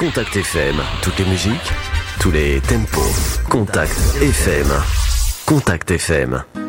Contact FM, toutes les musiques, tous les tempos. Contact FM. Contact FM.